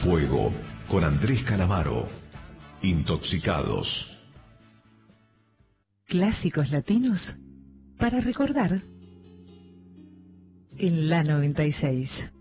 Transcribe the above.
Fuego, con Andrés Calamaro. Intoxicados. Clásicos latinos para recordar en la 96.